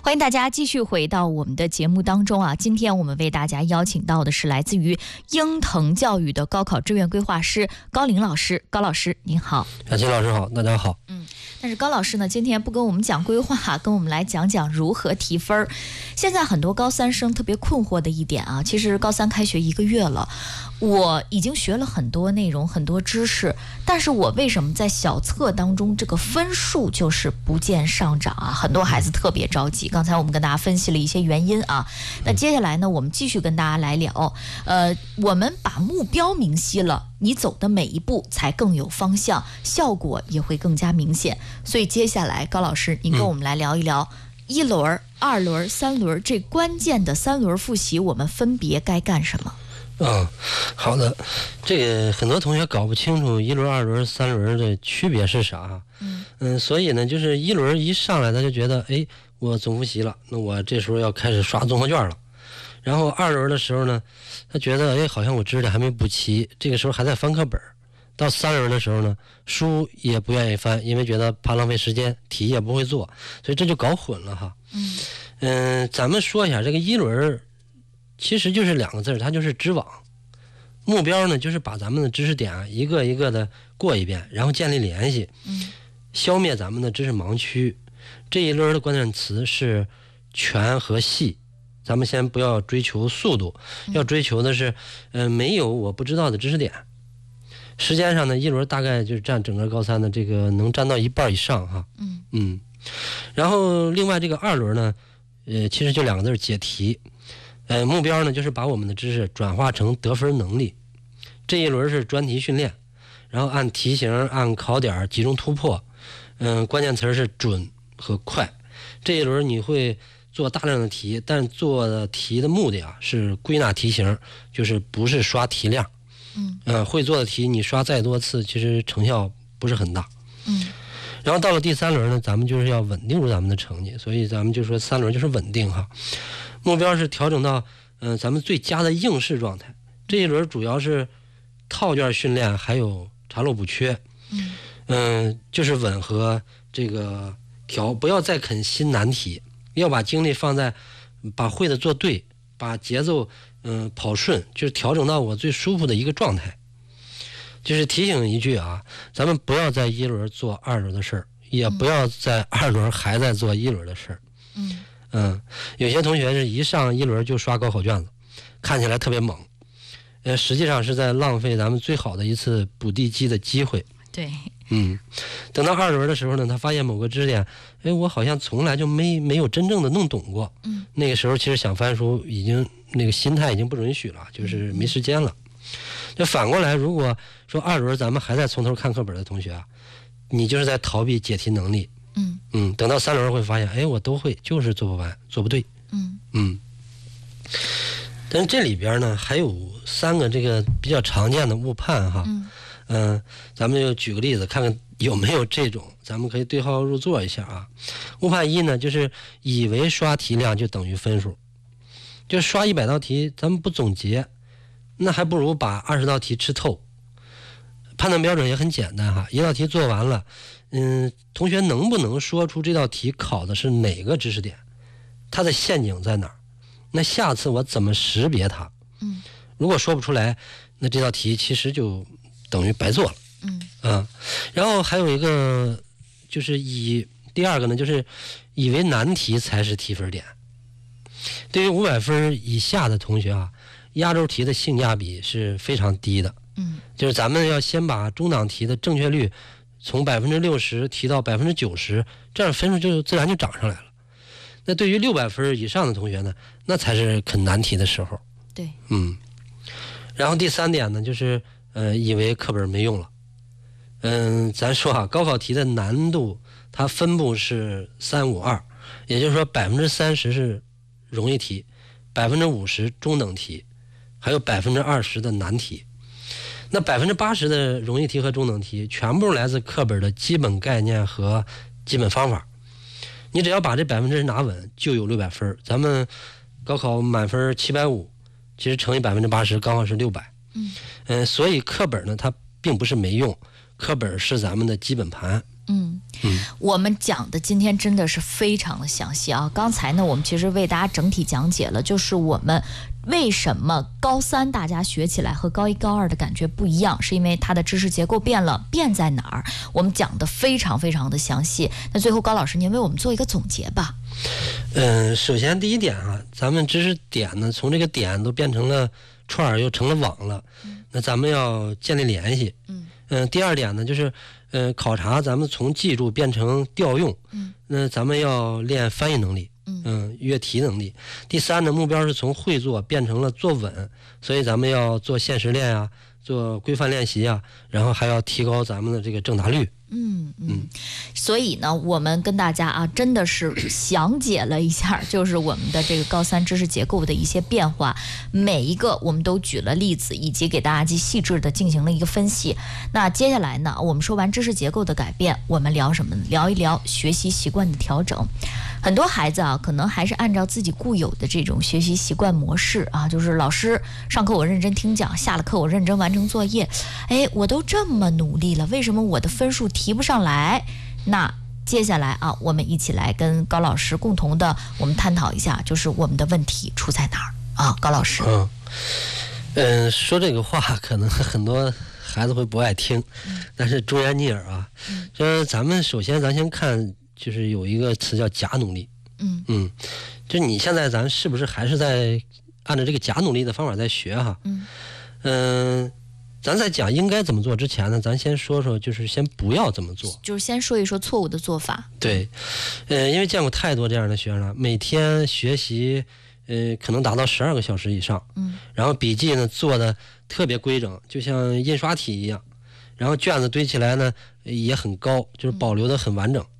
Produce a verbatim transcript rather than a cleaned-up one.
欢迎大家继续回到我们的节目当中啊！今天我们为大家邀请到的是来自于鹰腾教育的高考志愿规划师高林老师。高老师您好。 雅琴老师好，大家好。 嗯，但是高老师呢，今天不跟我们讲规划，跟我们来讲讲如何提分。现在很多高三生特别困惑的一点啊，其实高三开学一个月了，我已经学了很多内容、很多知识，但是我为什么在小测当中这个分数就是不见上涨啊？很多孩子特别着急。刚才我们跟大家分析了一些原因啊，那接下来呢，我们继续跟大家来聊。呃，我们把目标明晰了，你走的每一步才更有方向，效果也会更加明显。所以接下来，高老师，您跟我们来聊一聊。嗯一轮、二轮、三轮，这关键的三轮复习，我们分别该干什么？ 嗯，好的。这个很多同学搞不清楚一轮、二轮、三轮的区别是啥。嗯嗯，所以呢，就是一轮一上来，他就觉得，哎，我总复习了，那我这时候要开始刷综合卷了。然后二轮的时候呢，他觉得，哎，好像我知识点还没补齐，这个时候还在翻课本。到三轮的时候呢，书也不愿意翻，因为觉得怕浪费时间，题也不会做，所以这就搞混了哈。嗯嗯、呃，咱们说一下这个一轮，其实就是两个字，它就是织网。目标呢，就是把咱们的知识点啊一个一个的过一遍，然后建立联系，嗯，消灭咱们的知识盲区。这一轮的关键词是全和细。咱们先不要追求速度，要追求的是，呃，没有我不知道的知识点。时间上呢，一轮大概就是占整个高三的这个能占到一半以上哈。嗯嗯，然后另外这个二轮呢，呃，其实就两个字，解题。呃，目标呢就是把我们的知识转化成得分能力。这一轮是专题训练，然后按题型、按考点集中突破。嗯、呃，关键词是准和快。这一轮你会做大量的题，但做的题的目的啊是归纳题型，就是不是刷题量。嗯，呃，会做的题你刷再多次，其实成效不是很大。嗯，然后到了第三轮呢，咱们就是要稳定住咱们的成绩，所以咱们就说三轮就是稳定哈。目标是调整到嗯、呃、咱们最佳的应试状态。这一轮主要是套卷训练，还有查漏补缺。嗯，嗯、呃，就是稳和这个调，不要再啃新难题，要把精力放在把会的做对，把节奏。嗯，跑顺就是调整到我最舒服的一个状态。就是提醒一句啊，咱们不要在一轮做二轮的事儿，也不要在二轮还在做一轮的事儿。嗯嗯，有些同学是一上一轮就刷高考卷子，看起来特别猛，呃，实际上是在浪费咱们最好的一次补地基的机会。 对， 嗯，等到二轮的时候呢，他发现某个知识点，哎，我好像从来就没没有真正的弄懂过。嗯，那个时候其实想翻书已经。那个心态已经不允许了，就是没时间了。就反过来，如果说二轮咱们还在从头看课本的同学啊，你就是在逃避解题能力。嗯嗯，等到三轮会发现，哎，我都会，就是做不完，做不对。嗯嗯。但是这里边呢，还有三个这个比较常见的误判哈。嗯、呃。咱们就举个例子，看看有没有这种，咱们可以对号入座一下啊。误判一呢，就是以为刷题量就等于分数。就刷一百道题，咱们不总结，那还不如把二十道题吃透。判断标准也很简单哈，一道题做完了，嗯，同学能不能说出这道题考的是哪个知识点，它的陷阱在哪儿？那下次我怎么识别它？嗯，如果说不出来，那这道题其实就等于白做了。嗯啊，然后还有一个就是以第二个呢，就是以为难题才是提分点。对于五百分以下的同学啊，压轴题的性价比是非常低的。嗯，就是咱们要先把中档题的正确率从百分之六十提到百分之九十，这样分数就自然就涨上来了。那对于六百分以上的同学呢，那才是啃难题的时候。 对， 嗯。然后第三点呢，就是呃，以为课本没用了。嗯，咱说啊，高考题的难度它分布是三五二，也就是说百分之三十是容易题，百分之五十中等题，还有百分之二十的难题。那百分之八十的容易题和中等题，全部来自课本的基本概念和基本方法。你只要把这百分之拿稳，就有六百分。咱们高考满分七百五，其实乘以百分之八十，刚好是六百。嗯，呃，所以课本呢，它并不是没用，课本是咱们的基本盘。 嗯嗯，我们讲的今天真的是非常的详细啊。刚才呢，我们其实为大家整体讲解了，就是我们为什么高三大家学起来和高一高二的感觉不一样，是因为它的知识结构变了，变在哪儿？我们讲的非常非常的详细。那最后高老师您为我们做一个总结吧。 嗯，首先第一点啊，咱们知识点呢，从这个点都变成了串儿，又成了网了，那咱们要建立联系。嗯嗯，第二点呢，就是呃考察咱们从记住变成调用。嗯，那咱们要练翻译能力。嗯，阅题能力。第三呢，目标是从会做变成了做稳，所以咱们要做现实练啊，做规范练习啊，然后还要提高咱们的这个正答率。 嗯嗯，所以呢，我们跟大家啊，真的是详解了一下，就是我们的这个高三知识结构的一些变化，每一个我们都举了例子，以及给大家去细致的进行了一个分析。那接下来呢，我们说完知识结构的改变，我们聊什么呢？聊一聊学习习惯的调整。很多孩子啊，可能还是按照自己固有的这种学习习惯模式啊，就是老师上课我认真听讲，下了课我认真完成作业。哎，我都这么努力了，为什么我的分数提不上来？那接下来啊，我们一起来跟高老师共同的我们探讨一下，就是我们的问题出在哪儿啊？高老师， 嗯嗯，说这个话可能很多孩子会不爱听，嗯、但是忠言逆耳啊。嗯，就是咱们首先咱先看。就是有一个词叫假努力，嗯嗯，就你现在咱是不是还是在按照这个假努力的方法在学哈？嗯嗯、呃，咱在讲应该怎么做之前呢，咱先说说就是先不要这么做， 就是先说一说错误的做法。 对，呃，因为见过太多这样的学生了，每天学习呃可能达到十二个小时以上，嗯，然后笔记呢做的特别规整，就像印刷体一样。然后卷子堆起来呢也很高，就是保留的很完整。